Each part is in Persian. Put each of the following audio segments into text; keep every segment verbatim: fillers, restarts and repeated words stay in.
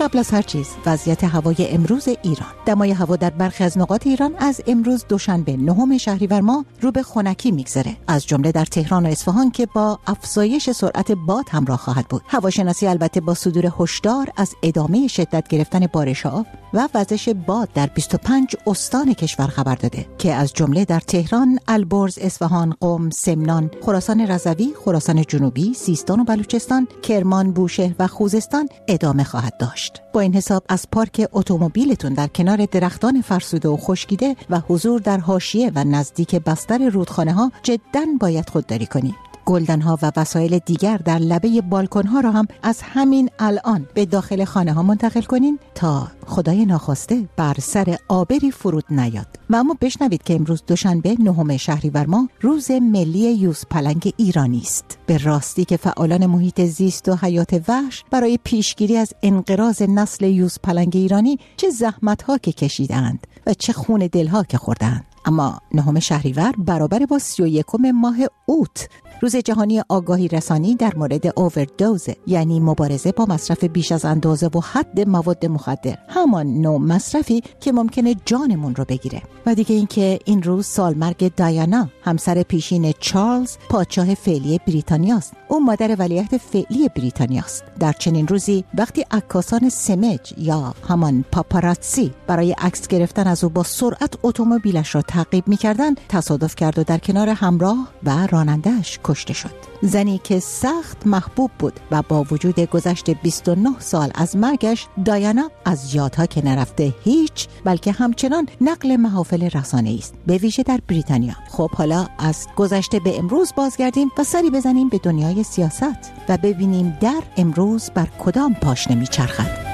قبل از هر چیز وضعیت هوای امروز ایران. دمای هوا در برخی از نقاط ایران از امروز دوشنبه نهم شهریور ماه رو به خنکی میگذره، از جمله در تهران و اصفهان که با افزایش سرعت باد همراه خواهد بود. هواشناسی البته با صدور هشدار از ادامه شدت گرفتن بارش‌ها و وزش باد در بیست و پنج استان کشور خبر داده که از جمله در تهران، البرز، اصفهان، قم، سمنان، خراسان رضوی، خراسان جنوبی، سیستان و بلوچستان، کرمان، بوشهر و خوزستان ادامه خواهد داشت. با این حساب از پارک اتومبیلتون در کنار درختان فرسوده و خشکیده و حضور در حاشیه و نزدیک بستر رودخانه‌ها جداً باید خودداری کنید. گلدن‌ها و وسایل دیگر در لبه بالکن‌ها را هم از همین الان به داخل خانه‌ها منتقل کنین تا خدای ناخواسته بر سر آبری فرود نیاد. و اما بشنوید که امروز دوشنبه نهم شهریور ماه روز ملی یوز پلنگ ایرانی است. به راستی که فعالان محیط زیست و حیات وحش برای پیشگیری از انقراض نسل یوز پلنگ ایرانی چه زحمت‌ها که کشیدند و چه خون دل‌ها که خوردند. اما نهم شهریور برابر با سی و یکم ماه اوت، روز جهانی آگاهی رسانی در مورد اووردوز، یعنی مبارزه با مصرف بیش از اندازه و حد مواد مخدر، همان نوع مصرفی که ممکنه جانمون رو بگیره. و دیگه اینکه این روز سالمرگ دایانا، همسر پیشین چارلز، پادشاه فعلی بریتانیاست. او مادر ولیعهد فعلی بریتانیاست. در چنین روزی وقتی عکاسان سمج یا همان پاپاراتسی برای عکس گرفتن از او با سرعت اتومبیلش را تعقیب می‌کردند، تصادف کرد و در کنار همراه و راننده‌اش کشته شد. زنی که سخت محبوب بود و با وجود گذشت بیست و نه سال از مرگش، دایانا از یادها که نرفته هیچ، بلکه همچنان نقل محافل رسانه‌ای است، به ویژه در بریتانیا. خب حالا از گذشته به امروز بازگردیم و سری بزنیم به دنیای سیاست و ببینیم در امروز بر کدام پاشنه میچرخد.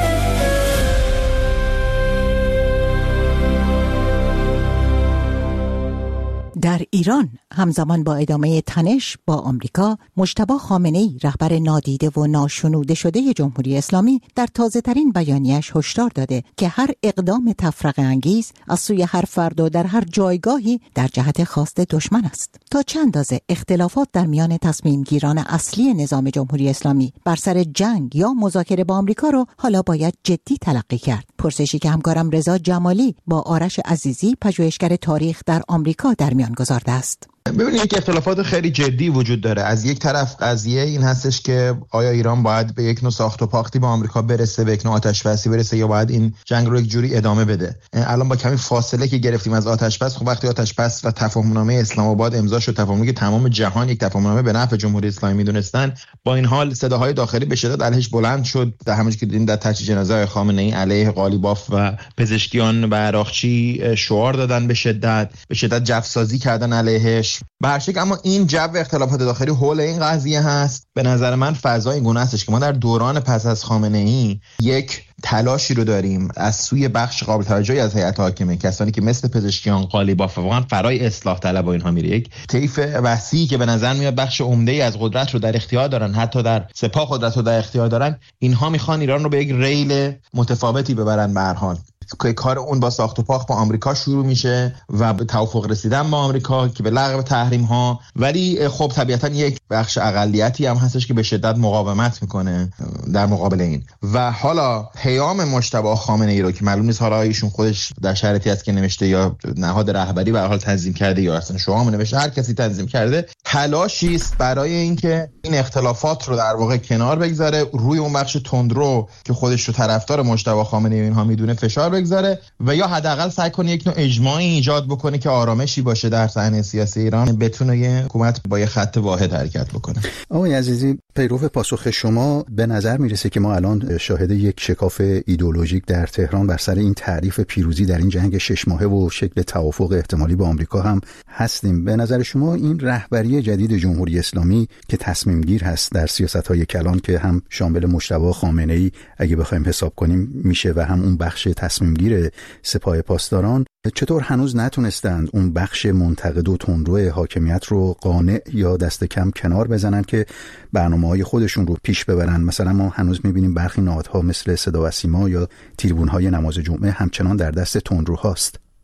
در ایران همزمان با ادامه تنش با آمریکا، مجتبی خامنه‌ای رهبر نادیده و ناشنوده شده جمهوری اسلامی در تازه‌ترین بیانیه‌اش هشدار داده که هر اقدام تفرقه انگیز از سوی هر فرد و در هر جایگاهی در جهت خواست دشمن است. تا چند اندازه اختلافات در میان تصمیم گیران اصلی نظام جمهوری اسلامی بر سر جنگ یا مذاکره با آمریکا رو حالا باید جدی تلقی کرد؟ پرسشی که همکارم رضا جمالی با آرش عزیزی، پژوهشگر تاریخ در آمریکا، در میان گذارده است. ببینید که اختلافات خیلی جدی وجود داره. از یک طرف قضیه این هستش که آیا ایران باید به یک نوع ساخت و پاختی با آمریکا برسه، به یک نوع آتش‌بسی برسه، یا باید این جنگ رو یک جوری ادامه بده. الان با کمی فاصله که گرفتیم از آتش‌بس، خب وقتی آتش‌بس و تفاهم‌نامه اسلام آباد امضا شد، تفاهمی که تمام جهان یک تفاهم‌نامه به نفع جمهوری اسلامی میدونستان، با این حال صداهای داخلی به شدت علیهش بلند شد. در همونجوری که دیدیم در تجهیز جنازه خامنه‌ای علیه قالیباف و پزشکیان و عراقچی شعار دادن، به شدت به شدت جفسازی کردن علیهش. به هر شکل اما این جو اختلافات داخلی حول این قضیه هست. به نظر من فضا این گونه هستش که ما در دوران پس از خامنه‌ای یک تلاشی رو داریم از سوی بخش قابل توجهی از هیئت حاکمه، کسانی که مثل پزشکیان، قالیباف واقعا فرای اصلاح طلب و اینها میره، یک طیف وسیعی که به نظر میاد بخش عمده‌ای از قدرت رو در اختیار دارن، حتی در سپاه قدرت رو در اختیار دارن، اینها میخوان ایران رو به یک ریل متفاوتی ببرن. به هر حال که کار اون با ساخت و پاخت با آمریکا شروع میشه و به توافق رسیدن با آمریکا که به لغو تحریم ها، ولی خب طبیعتا یک بخش اقلیتی هم هستش که به شدت مقاومت میکنه در مقابل این. و حالا پیام مجتبی خامنه‌ای رو که معلوم نیست حالا ایشون خودش در شرایطی است که نوشته یا نهاد رهبری به هر حال تنظیم کرده یا اصلا شما نوشته، هر کسی تنظیم کرده، تلاشی است برای اینکه این اختلافات رو در واقع کنار بگذاره، روی اون بخش تندرو که خودش رو طرفدار مجتبی خامنه‌ای اینها میدونه فشار بگذاره و یا حداقل سعی کنه یک نوع اجماعی ایجاد بکنه که آرامشی باشه در صحنه سیاسی ایران، بتونه یه حکومت با یه خط واحد حرکت بکنه. آقای عزیزی، پیرو پاسخ شما به نظر میرسه که ما الان شاهد یک شکاف ایدئولوژیک در تهران بر سر این تعریف پیروزی در این جنگ شش ماهه و شکل توافق احتمالی با آمریکا هم هستیم. به نظر شما این رهبری جدید جمهوری اسلامی که تصمیم گیر هست در سیاست‌های کلان که هم شامل مجتبی خامنه‌ای اگه بخوایم حساب کنیم میشه و هم اون بخش تصمیم گیر سپاه پاسداران، چطور هنوز نتونستند اون بخش منتقد و تندرو حاکمیت رو قانع یا دست کم کنار بزنن که برنامه‌های خودشون رو پیش ببرن؟ مثلا ما هنوز می‌بینیم برخی نهادها مثل صدا و سیما یا تریبون‌های نماز جمعه همچنان در دست تندروهاست.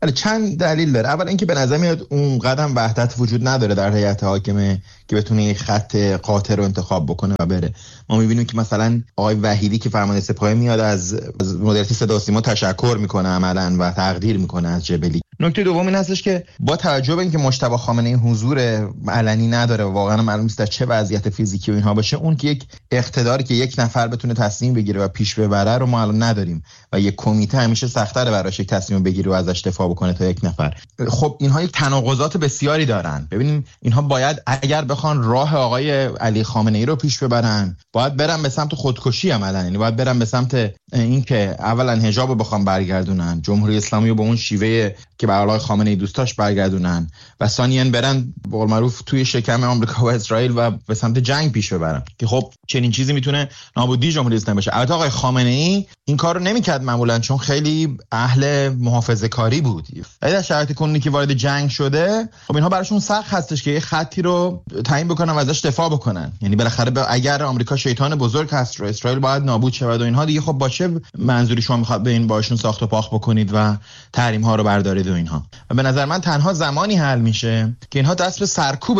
ولی چند دلیل داره. اول اینکه به نظر میاد اون قدم وحدت وجود نداره در هیئت حاکمه که بتونه یک خط قاطع رو انتخاب بکنه و بره. ما میبینیم که مثلا آقای وحیدی که فرمانده سپاه میاد از مدیریت صدا و سیما تشکر میکنه عملاً و تقدیر میکنه از جبلی. نکته دوم این هستش که با توجه به اینکه مجتبی خامنه‌ای حضور علنی نداره و واقعا معلوم نیست در چه وضعیت فیزیکی و اینها باشه، اون که یک اقتداری که یک نفر بتونه تصمیم بگیره و پیش ببره رو ما الان نداریم و یک کمیته همیشه سخت‌تره براش یک تصمیم بگیره و ازش دفاع بکنه تا یک نفر. خب اینها یک تناقضات بسیاری دارن. ببینیم اینها باید اگر بخوان راه آقای علی خامنه‌ای رو پیش ببرن باید برن به سمت خودکشی عملاً، یعنی باید برن به سمت اینکه اولا حجاب رو بخوام برگردونن، جمهوری اسلامی رو به اون شیوه که به آقای خامنه‌ای دوست داشت برگردونن و ثانیاً برن به قول معروف توی شکم آمریکا و اسرائیل و به سمت جنگ پیش ببرن که خب چنین چیزی میتونه نابودی جمهوری اسلامی باشه. البته آقای خامنه‌ای این کارو نمیکرد معمولاً چون خیلی اهل محافظه‌کاری بود. در شرایط کنونی که وارد جنگ شده خب اینها براشون سخت هستش که یه خطی رو تعیین بکنن و ازش دفاع بکنن. یعنی بالاخره اگر آمریکا شیطان بزرگ هست و اسرائیل باید نابود شود و اینها دیگه خب با چه منظوری شما میخواد به این باشون ساخت و پاخ بکنید و تحریم ها رو بردارید و اینها. و به نظر من تنها زمانی حل میشه که اینها دست به سرکوب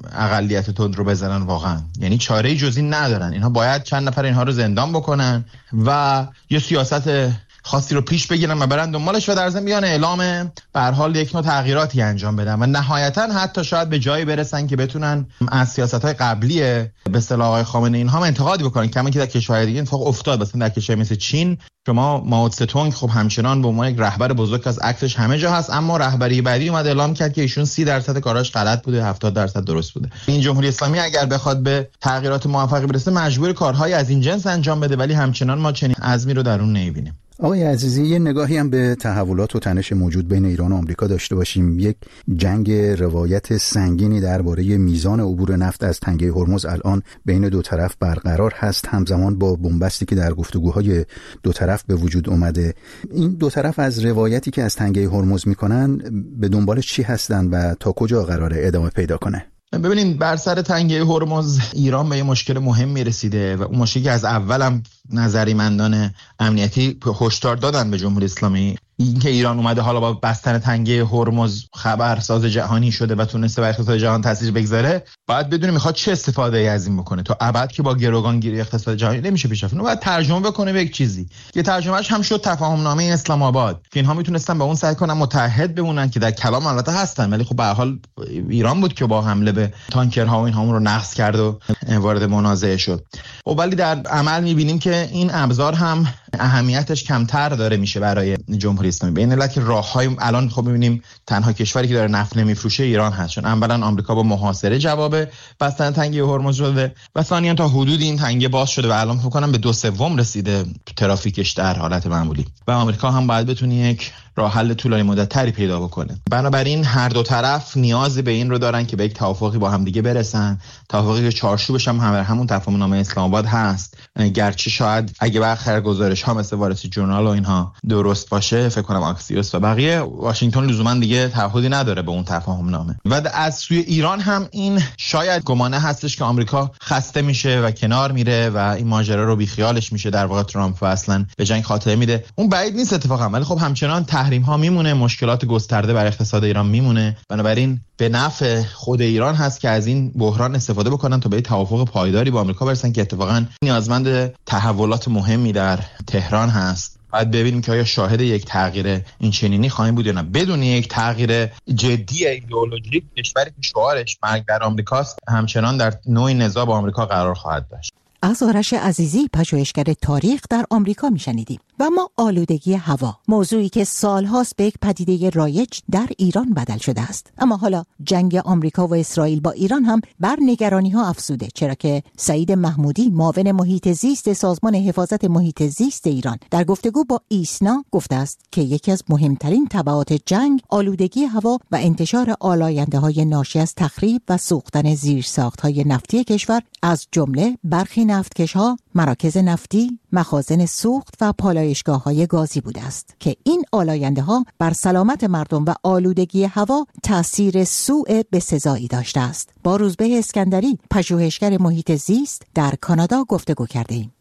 اقلیت تند رو بزنن واقعا. یعنی چاره‌ای جز این ندارن. اینها باید چند نفر اینها رو زندان بکنن و یه سیاست خاصی رو پیش بگیرن و برن دنبالش و در ضمن بیان اعلام به هر حال یک نوع تغییراتی انجام بدن و نهایتا حتی شاید به جایی برسن که بتونن از سیاست‌های قبلی به اصطلاح آقای خامنه‌ای اینها انتقاد بکنن، کما که در کشورهای دیگه اتفاق افتاد. مثلا در کشور مثل چین شما مائو تسه خب همچنان به عنوان یک رهبر بزرگ از عکسش همه جا هست، اما رهبری بعدی اومد اعلام کرد که ایشون سی درصد کاراش غلط بوده، هفتاد درصد درست بوده. این جمهوری اسلامی اگر بخواد به تغییرات موفقی برسه مجبور کارهای از این جنس انجام بده، ولی همچنان ما چنین عزمی رو در اون نمی‌بینیم. آقای عزیزی یه نگاهی هم به تحولات و تنش موجود بین ایران و آمریکا داشته باشیم. یک جنگ روایت سنگینی درباره میزان عبور نفت از تنگه هرمز الان بین دو طرف برقرار هست، همزمان با بنبستی که در گفتگوهای دو طرف به وجود اومده. این دو طرف از روایتی که از تنگه هرمز میکنن به دنبال چی هستن و تا کجا قراره ادامه پیدا کنه؟ ببینید بر سر تنگه هرمز ایران به یه مشکل مهمی رسیده و اون مشکلی که از اول هم نظریمندان امنیتی هشدار دادن به جمهوری اسلامی، این که ایران اومده حالا با بستن تنگه هرمز خبرساز جهانی شده و تونسته بر اقتصاد جهان تاثیر بگذاره، باید بدونه میخواد چه استفاده ای از این بکنه. تا ابد که با گروگانگیری اقتصاد جهانی نمیشه پیش رفت. باید ترجمه بکنه به یک چیزی که ترجمهش هم شد تفاهم نامه اسلام آباد که اینها میتونستن با اون سعی کنن متحد بمونن که در کلام البته هستن، ولی خب به هر حال ایران بود که با حمله به تانکرها و اینها رو نقض کرد و وارد منازعه شد. و ولی در عمل میبینیم که این ابزار هم اهمیتش کمتر داره میشه برای جمهوری اسلامی. به این علت که راههای الان خب میبینیم تنها کشوری که داره نفت نمیفروشه ایران هست، چون اولا آمریکا با محاصره جواب بستن تنگه هرمز شده و ثانیا تا حدود این تنگه باز شده و الان فکر کنم به دو سوم رسیده ترافیکش در حالت معمولی و آمریکا هم باید بتونه یک راه حل طولانی مدت تری پیدا بکنه. بنابراین هر دو طرف نیازی به این رو دارن که به یک توافقی با هم دیگه برسن، توافقی که چارچوبش هم همون تفاهم نامه اسلام آباد هست، گرچه شاید اگه بخیر گزارش ها مثل وارسی جورنال و اینها درست باشه، فکر کنم آکسیوس و بقیه واشنگتن لزوما دیگه تعهدی نداره به اون تفاهم نامه. و از سوی ایران هم این شاید گمانه هستش که آمریکا خسته میشه و کنار میره و این ماجرا رو بیخیالش میشه، در واقع ترامپ و اصلا به جنگ خاتمه میده. اون بعید نیست اتفاقا، ولی خب همچنان تحریم ها میمونه، مشکلات گسترده بر اقتصاد ایران میمونه. بنابراین به نفع خود ایران هست که از این بحران استفاده بکنن تا به توافق پایداری با آمریکا برسن که اتفاقا نیازمند تحولات مهمی در تهران هست. باید ببینیم که آیا شاهد یک تغییر این چنینی خواهیم بود یا نه. بدون یک تغییر جدی ایدئولوژیک کشوری که شعارش مرگ بر آمریکاست همچنان در نوع نزاع با آمریکا قرار خواهد داشت. از آرش عزیزی پژوهشگر تاریخ در آمریکا میشنیدیم. و ما آلودگی هوا، موضوعی که سالهاست به یک پدیده رایج در ایران بدل شده است. اما حالا جنگ آمریکا و اسرائیل با ایران هم بر نگرانی ها افزوده، چرا که سعید محمودی معاون محیط زیست سازمان حفاظت محیط زیست ایران در گفتگو با ایسنا گفته است که یکی از مهمترین تبعات جنگ آلودگی هوا و انتشار آلاینده های ناشی از تخریب و سوختن زیرساخت های نفتی کشور، از جمله برخی نفتکش‌ها، مراکز نفتی، مخازن سوخت و پالایشگاه‌های گازی بوده است که این آلاینده‌ها بر سلامت مردم و آلودگی هوا تأثیر سوء بسزایی داشته است. با روزبه اسکندری، پژوهشگر محیط زیست در کانادا گفتگو کردیم.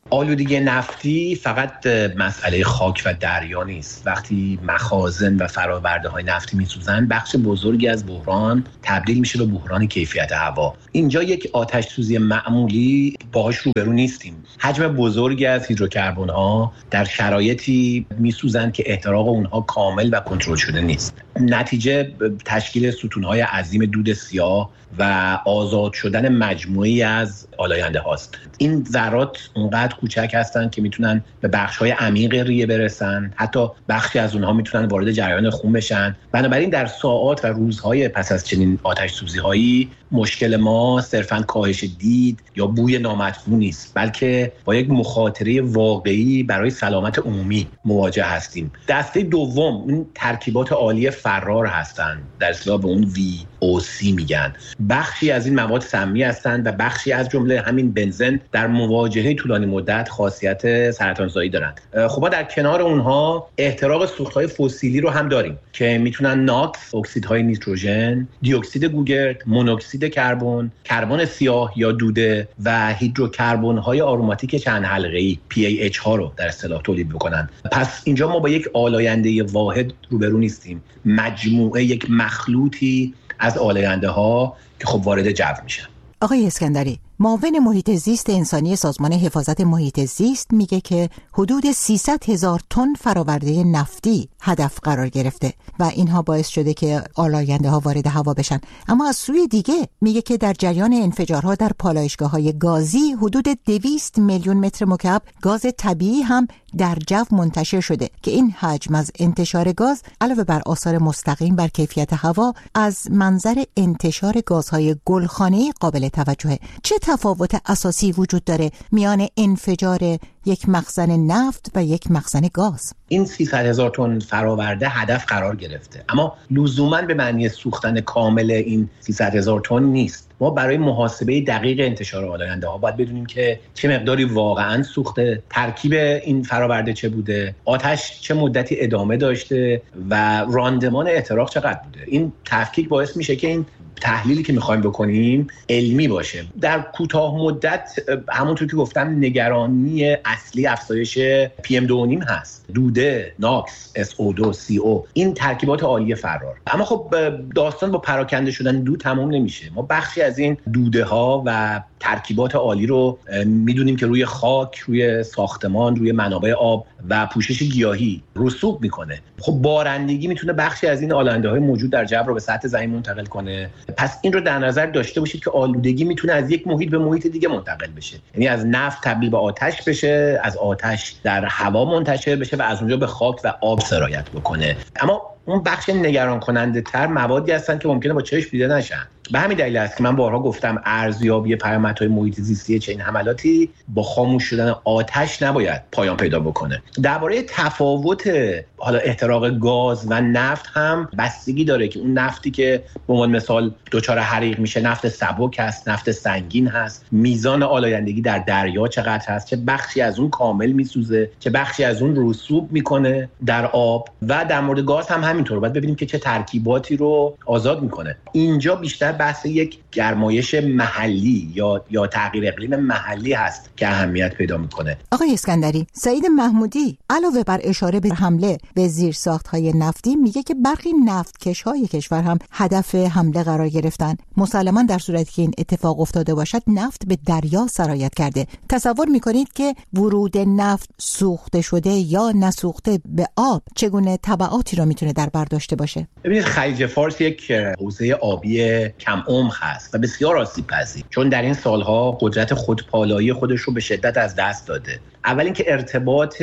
آلودگی نفتی فقط مسئله خاک و دریا نیست. وقتی مخازن و فرآورده‌های نفتی میسوزن، بخش بزرگی از بحران تبدیل میشه به بحران کیفیت هوا. اینجا یک آتش سوزی معمولی باهاش روبرو نیستیم. حجم بزرگی از هیدروکربن‌ها در شرایطی میسوزن که احتراق اونها کامل و کنترل شده نیست. نتیجه تشکیل ستون‌های عظیم دود سیاه و آزاد شدن مجموعی از آلاینده هاست. این ذرات اونقدر کوچک هستن که میتونن به بخش‌های عمیق ریه برسن، حتی بخشی از اونها میتونن وارد جریان خون بشن. بنابراین در ساعات و روزهای پس از چنین آتش سوزی‌هایی مشکل ما صرفاً کاهش دید یا بوی نامطبوع نیست، بلکه با یک مخاطره واقعی برای سلامت عمومی مواجه هستیم. دسته دوم این ترکیبات عالی فرار هستند، در اصطلاح به اون وی او سی میگن. بخشی از این مواد سمی هستند و بخشی از جمله همین بنزن در مواجهه طولانی مدت خاصیت سرطانزایی دارند. خب ما در کنار اونها احتراق سوخت‌های فسیلی رو هم داریم که میتونن ناکس، اکسیدهای نیتروژن، دی اکسید گوگرد، مونوکسید کربن، کربن سیاه یا دوده و هیدروکربن‌های آروماتیک چند حلقه‌ای پی ای اچ ها رو در اصطلاح تولید بکنن. پس اینجا ما با یک آلاینده واحد روبرو نیستیم، مجموعه یک مخلوطی از آلاینده ها که خب وارد جو میشن. آقای اسکندری، معاون محیط زیست انسانی سازمان حفاظت محیط زیست میگه که حدود سیصد هزار تن فراورده نفتی هدف قرار گرفته و اینها باعث شده که آلاینده ها وارد هوا بشن. اما از سوی دیگه میگه که در جریان انفجارها در پالایشگاه های گازی حدود دویست میلیون متر مکعب گاز طبیعی هم در جو منتشر شده که این حجم از انتشار گاز علاوه بر آثار مستقیم بر کیفیت هوا از منظر انتشار گازهای گلخانه‌ای قابل توجهه. چه تفاوت اساسی وجود داره میان انفجار یک مخزن نفت و یک مخزن گاز؟ این سیصد هزار تن فراورده هدف قرار گرفته، اما لزوماً به معنی سوختن کامل این سیصد هزار تن نیست. ما برای محاسبه دقیق انتشار آلاینده ها باید بدونیم که چه مقداری واقعاً سوخته، ترکیب این فراورده چه بوده، آتش چه مدتی ادامه داشته و راندمان احتراق چقدر بوده. این تفکیک باعث میشه که این تحلیلی که میخوایم بکنیم علمی باشه. در کوتاه مدت همونطور که گفتم نگرانی اصلی افزایش پی ام دو و نیم هست، دوده، ناکس، اس او دو، سی او، این ترکیبات عالی فرار. اما خب داستان با پراکنده شدن دود تمام نمیشه. ما بخشی از این دوده ها و ترکیبات عالی رو میدونیم که روی خاک، روی ساختمان، روی منابع آب و پوشش گیاهی رسوب میکنه. خب بارندگی میتونه بخشی از این آلاینده های موجود در جو رو به سطح زمین منتقل کنه. پس این رو در نظر داشته باشید که آلودگی میتونه از یک محیط به محیط دیگه منتقل بشه، یعنی از نفت تبدیل به آتش بشه، از آتش در هوا منتشر بشه و از اونجا به خاک و آب سرایت بکنه. اما اون بخش نگران کننده تر موادی هستن که ممکنه با چشم دیده نشن. به همین دلیل است که من بارها گفتم ارزیابی پیامدهای محیط زیستی چنین حملاتی با خاموش شدن آتش نباید پایان پیدا بکنه. درباره تفاوت حالا احتراق گاز و نفت هم بستگی داره که اون نفتی که به عنوان مثال دچار حریق میشه نفت سبک هست، نفت سنگین هست، میزان آلایندگی در دریا چقدر هست، چه بخشی از اون کامل میسوزه، چه بخشی از اون رسوب میکنه در آب. و در مورد گاز هم همینطور، باید ببینیم که چه ترکیباتی رو آزاد میکنه. اینجا بیشتر بحث یک گرمایش محلی یا یا تغییر اقلیم محلی هست که اهمیت پیدا میکنه. آقای اسکندری، سعید محمودی علاوه بر اشاره به حمله به زیرساخت‌های نفتی میگه که برخی نفتکش‌های کشور هم هدف حمله قرار گرفتن. مسلماً در صورتی که این اتفاق افتاده باشد نفت به دریا سرایت کرده. تصور میکنید که ورود نفت سوخته شده یا نسوخته به آب چگونه تبعاتی را میتونه در بر داشته باشه؟ ببینید خلیج فارس یک حوزه آبی کم عمق هست و بسیار آسیب پذیر، چون در این سالها قدرت خودپالایی خودش رو به شدت از دست داده. اول اینکه ارتباط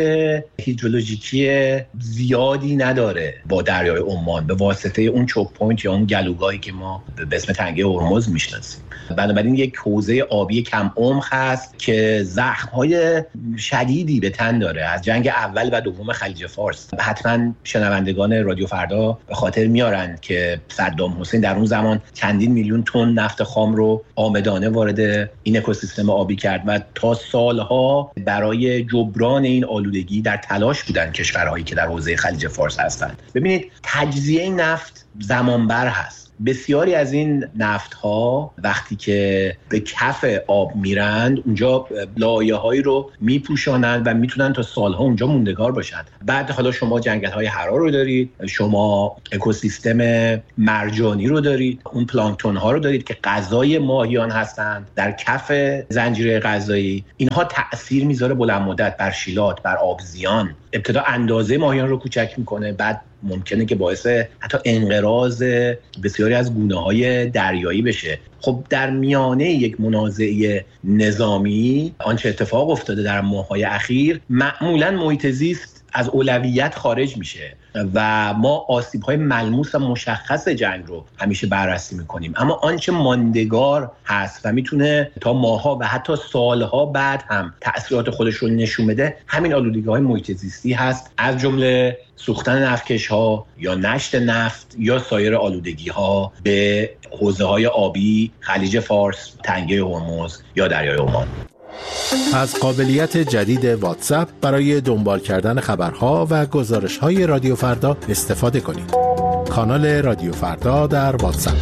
هیدرولوژیکی زیادی نداره با دریای عمان به واسطه اون چوک پوینت یا اون گلوگاهی که ما به اسم تنگه هرمز میشناسیم. بنابراین یک حوزه آبی کم عمق هست که زخم‌های شدیدی به تن داره از جنگ اول و دوم خلیج فارس. حتما شنوندگان رادیو فردا به خاطر میارن که صدام حسین در اون زمان چندین میلیون تن نفت خام رو آمدانه وارد این اکوسیستم آبی کرد و تا سالها برای جبران این آلودگی در تلاش بودن کشورهایی که در حوزه خلیج فارس هستند. ببینید تجزیه نفت زمانبر هست. بسیاری از این نفت‌ها وقتی که به کف آب میرند اونجا لایه‌هایی رو میپوشانند و میتونن تا سالها اونجا موندگار باشند. بعد حالا شما جنگل‌های حرار رو دارید، شما اکوسیستم مرجانی رو دارید، اون پلانکتون‌ها رو دارید که غذای ماهیان هستند در کف زنجیره غذایی. اینها تأثیر میذاره بلند مدت بر شیلات، بر آبزیان. ابتدا اندازه ماهیان رو کوچک میکنه، بعد ممکنه که باعث حتی انقراض بسیاری از گونه‌های دریایی بشه. خب در میانه یک منازعه نظامی آنچه اتفاق افتاده در ماه‌های اخیر، معمولاً محیط زیست از اولویت خارج میشه و ما آسیب‌های ملموس و مشخص جنگ رو همیشه بررسی میکنیم، اما آنچه ماندگار هست و میتونه تا ماه‌ها و حتی سالها بعد هم تأثیرات خودش رو نشون بده همین آلودگی‌های محیط زیستی هست، از جمله سوختن نفتکش‌ها یا نشت نفت یا سایر آلودگی‌ها به حوزه‌های آبی خلیج فارس، تنگه هرمز یا دریای عمان. از قابلیت جدید واتساپ برای دنبال کردن خبرها و گزارش‌های رادیو فردا استفاده کنید. کانال رادیو فردا در واتساپ.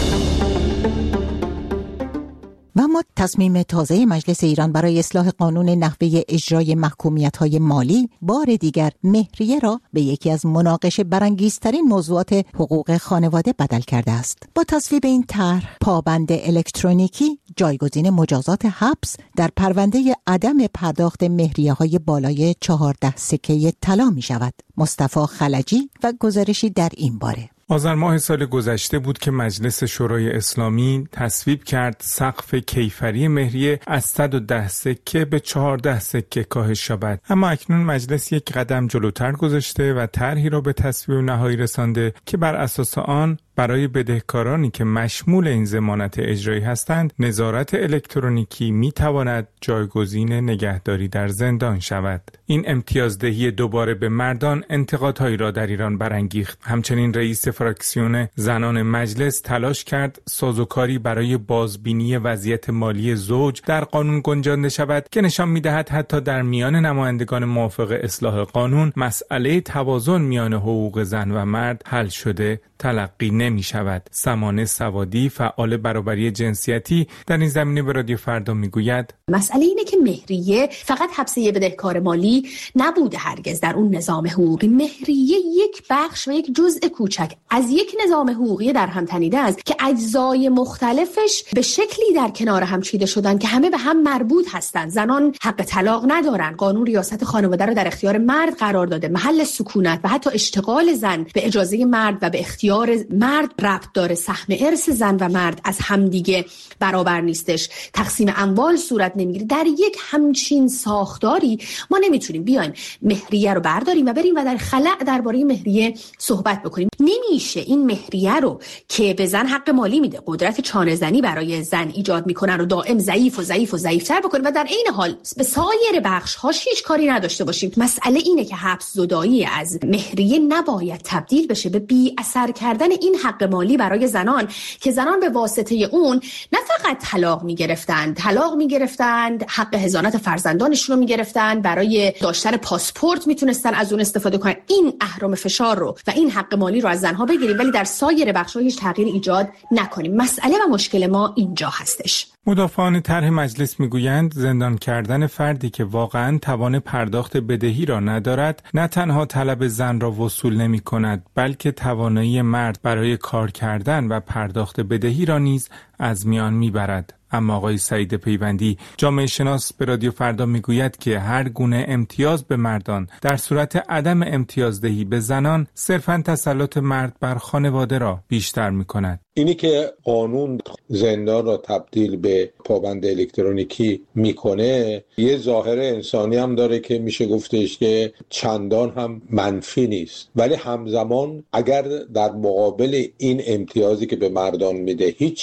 و اما تصمیم تازه مجلس ایران برای اصلاح قانون نحوه اجرای محکومیت‌های مالی بار دیگر مهریه را به یکی از مناقشه برانگیزترین موضوعات حقوق خانواده بدل کرده است. با تصویب این طرح، پابند الکترونیکی جایگزین مجازات حبس در پرونده عدم پرداخت مهریه‌های بالای چهارده سکه طلا می شود. مصطفی خلجی و گزارشی در این باره. آذر ماه سال گذشته بود که مجلس شورای اسلامی تصویب کرد سقف کیفری مهریه از صد و ده سکه به چهارده سکه کاهش یابد. اما اکنون مجلس یک قدم جلوتر گذاشته و طرحی را به تصویب نهایی رسانده که بر اساس آن برای بدهکارانی که مشمول این ضمانت اجرایی هستند، نظارت الکترونیکی می تواند جایگزین نگهداری در زندان شود. این امتیازدهی دوباره به مردان انتقادهایی را در ایران برانگیخت. همچنین رئیس فراکسیون زنان مجلس تلاش کرد سازوکاری برای بازبینی وضعیت مالی زوج در قانون گنجانده شود که نشان می‌دهد حتی در میان نمایندگان موافق اصلاح قانون مسئله توازن میان حقوق زن و مرد حل شده تلقی نمی شود. سمانه سوادی فعال برابری جنسیتی در این زمینه به رادیو فردا می گوید مسئله اینه که مهریه فقط حبس یه بدهکار مالی نبوده هرگز در اون نظام حقوقی. مهریه یک بخش و یک جزء کوچک از یک نظام حقوقی در هم تنیده است که اجزای مختلفش به شکلی در کنار هم چیده شدن که همه به هم مربوط هستند. زنان حق طلاق ندارن، قانون ریاست خانواده رو در اختیار مرد قرار داده، محل سکونت و حتی اشتغال زن به اجازه مرد و به اختیار مرد ربط داره، سهم ارث زن و مرد از همدیگه برابر نیستش، تقسیم اموال صورت نمیگیره. در یک همچین ساختاری ما نمیتونیم بیایم مهریه رو برداریم و بریم و در خلأ درباره مهریه صحبت بکنیم. نمیشه این مهریه رو که به زن حق مالی میده، قدرت چانه زنی برای زن ایجاد میکنه رو دائم ضعیف و ضعیف و ضعیفتر بکنیم و در عین حال به سایر بخش هاش هیچ کاری نداشته باشیم. مسئله اینه که حبس زدایی از مهریه نباید تبدیل بشه به بی اثر کردن این حق مالی برای زنان که زنان به واسطه اون نه فقط طلاق میگرفتند، طلاق میگرفتند، حق حضانت فرزندانشون رو میگرفتند، برای داشتن پاسپورت میتونستن از اون استفاده کنن. این اهرم فشار رو و این حق مالی رو از زنها بگیریم ولی در سایر بخش‌ها هیچ تغییر ایجاد نکنیم. مسئله و مشکل ما اینجا هستش. مدافعان طرح مجلس میگویند زندان کردن فردی که واقعاً توان پرداخت بدهی را ندارد نه تنها طلب زن را وصول نمی کند بلکه توانایی مرد برای کار کردن و پرداخت بدهی را نیز از میان میبرد. اما آقای سعید پیوندی جامعه شناس به رادیو فردا میگوید که هر گونه امتیاز به مردان در صورت عدم امتیازدهی به زنان صرفاً تسلط مرد بر خانواده را بیشتر میکند. اینی که قانون زندان را تبدیل به پابند الکترونیکی میکنه یه ظاهر انسانی هم داره که میشه گفتش که چندان هم منفی نیست، ولی همزمان اگر در مقابل این امتیازی که به مردان میده هیچی به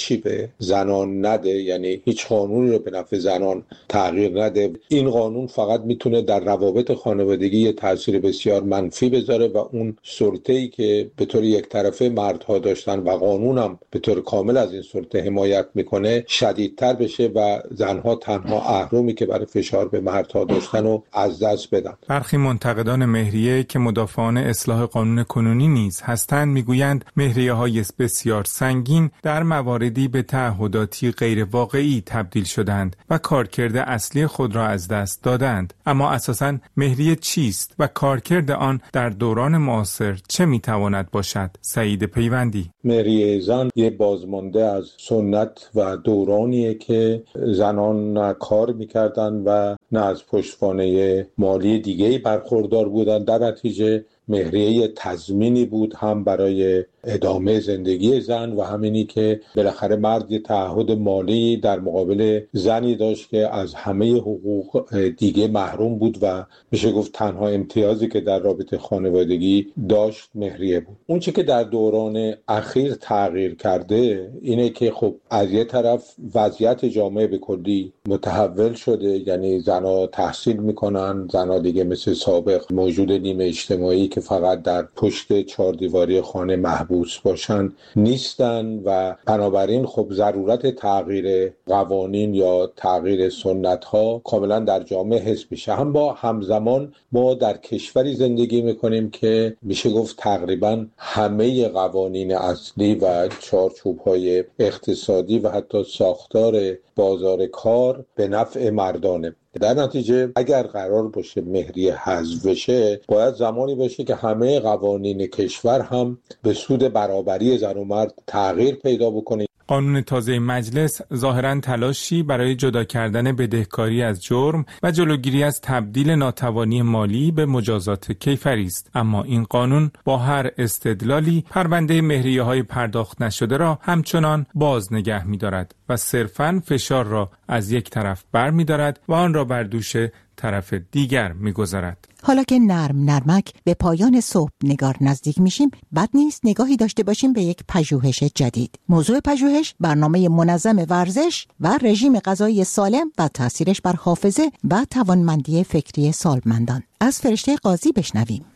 زنان نده، یعنی هیچ قانونی رو به نفع زنان تغییر نده. این قانون فقط میتونه در روابط خانوادگی یه تاثیر بسیار منفی بذاره و اون سلطه‌ای که به طور یک طرفه مردها داشتن و قانون هم به طور کامل از این سلطه حمایت میکنه شدیدتر بشه و زنها تنها اهرمی که برای فشار به مردها داشتن و از دست بدن. برخی منتقدان مهریه که مدافعان اصلاح قانون کنونی نیز هستند میگویند مهریه‌های بسیار سنگین در مواردی به تعهداتی غیر واقعی تبدیل شدند و کارکرد اصلی خود را از دست دادند. اما اساساً مهریه چیست و کارکرد آن در دوران معاصر چه میتواند باشد؟ سعید پیوندی: مهریه زن یه بازمانده از سنت و دورانیه که زنان نه کار میکردن و نه از پشتوانه مالی دیگه‌ای برخوردار بودن. در نتیجه مهریه تضمینی بود هم برای ادامه زندگی زن و همینی که بالاخره مرد یه تعهد مالی در مقابل زنی داشت که از همه حقوق دیگه محروم بود و میشه گفت تنها امتیازی که در رابطه خانوادگی داشت مهریه بود. اون چیزی که در دوران اخیر تغییر کرده اینه که خب از یه طرف وضعیت جامعه به کلی متحول شده، یعنی زنها تحصیل میکنن، زنها دیگه مثل سابق موجود نیمه اجتماعی که فقط در پشت چهار دیواری خانه محبوس باشن نیستن و بنابراین خب ضرورت تغییر قوانین یا تغییر سنت ها کاملا در جامعه حس میشه. هم با همزمان ما در کشوری زندگی میکنیم که میشه گفت تقریبا همه قوانین اصلی و چارچوب های اقتصادی و حتی ساختار بازار کار به نفع مردانه. در نتیجه اگر قرار باشه مهریه حذف بشه باید زمانی باشه که همه قوانین کشور هم به سود برابری زن و مرد تغییر پیدا بکنه. قانون تازه مجلس ظاهراً تلاشی برای جدا کردن بدهکاری از جرم و جلوگیری از تبدیل ناتوانی مالی به مجازات کیفری است، اما این قانون با هر استدلالی پرونده مهریه‌های پرداخت نشده را همچنان باز نگه می‌دارد و صرفاً فشار را از یک طرف برمی‌دارد و آن را بر دوش طرف دیگر می‌گذارد. حالا که نرم نرمک به پایان صبح نگار نزدیک میشیم، بد نیست نگاهی داشته باشیم به یک پژوهش جدید. موضوع پژوهش برنامه منظم ورزش و رژیم غذایی سالم و تاثیرش بر حافظه و توانمندی فکری سالمندان. از فرشته قاضی بشنویم.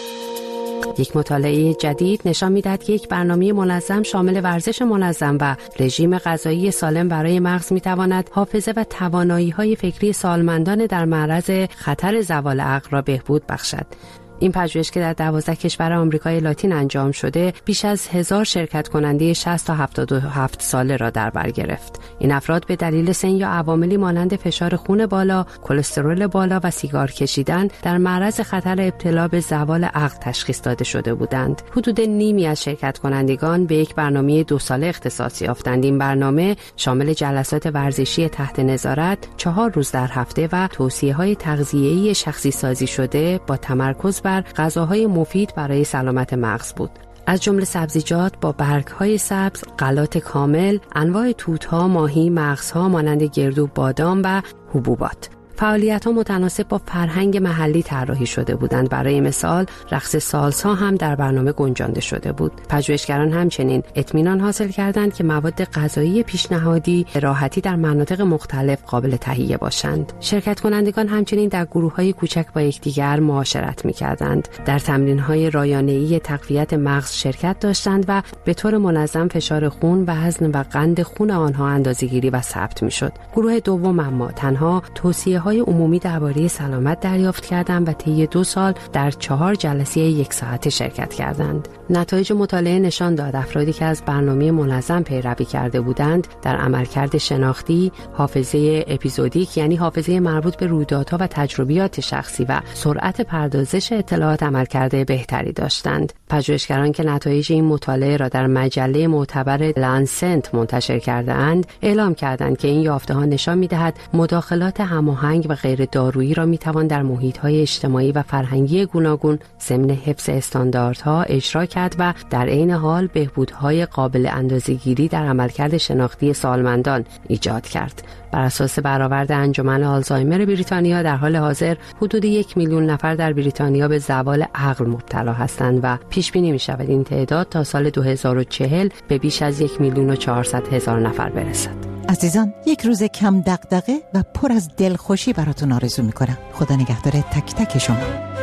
یک مطالعه جدید نشان می‌دهد که یک برنامه منظم شامل ورزش منظم و رژیم غذایی سالم برای مغز می‌تواند حافظه و توانایی‌های فکری سالمندان در معرض خطر زوال عقل را بهبود بخشد. این پژوهش که در دوازده کشور آمریکای لاتین انجام شده بیش از هزار شرکت کننده شصت تا هفتاد و هفت ساله را در بر گرفت. این افراد به دلیل سن یا عواملی مانند فشار خون بالا، کلسترول بالا و سیگار کشیدن در معرض خطر ابتلا به زوال عقل تشخیص داده شده بودند. حدود نیمی از شرکت کنندگان به یک برنامه دو ساله اختصاص یافتند. این برنامه شامل جلسات ورزشی تحت نظارت چهار روز در هفته و توصیه‌های تغذیه‌ای شخصی سازی شده با تمرکز بر غذاهای مفید برای سلامت مغز بود. از جمله سبزیجات با برگ‌های سبز، غلات کامل، انواع توت‌ها، ماهی، مغزها مانند گردو، بادام و حبوبات. فعالیت‌ها متناسب با فرهنگ محلی طراحی شده بودند. برای مثال رقص سالسا هم در برنامه گنجانده شده بود. پژوهشگران همچنین اطمینان حاصل کردند که مواد غذایی پیشنهادی راحتی در مناطق مختلف قابل تهیه باشند. شرکت کنندگان همچنین در گروه‌های کوچک با یکدیگر معاشرت می‌کردند. در تمرین‌های رایانه‌ای تقویت مغز شرکت داشتند و به طور منظم فشار خون، وزن و قند خون آنها اندازه‌گیری و ثبت می‌شد. گروه دوم اما تنها توصیه های عمومی درباره سلامت دریافت کردند و طی دو سال در چهار جلسه یک ساعته شرکت کردند. نتایج مطالعه نشان داد افرادی که از برنامه منظم پیروی کرده بودند در عملکرد شناختی، حافظه اپیزودیک یعنی حافظه مربوط به رویدادها و تجربیات شخصی و سرعت پردازش اطلاعات عملکرد بهتری داشتند. پژوهشگران که نتایج این مطالعه را در مجله معتبر لانست منتشر کرده‌اند، اعلام کردند که این یافته‌ها نشان می‌دهد مداخلات هماهنگ فرهنگ و غیر دارویی را میتوان در محیط‌های اجتماعی و فرهنگی گوناگون ضمن حفظ استانداردها اجرا کرد و در عین حال بهبودهای قابل اندازه‌گیری در عملکرد شناختی سالمندان ایجاد کرد. بر اساس برآورد انجمن آلزایمر بریتانیا در حال حاضر حدود یک میلیون نفر در بریتانیا به زوال عقل مبتلا هستند و پیش بینی می شود این تعداد تا سال دو هزار و چهل به بیش از یک میلیون و چهارصد هزار نفر برسد. عزیزان، یک روز کم دغدغه و پر از دلخوشی براتون آرزو می کنم. خدا نگهدار تک تک شما.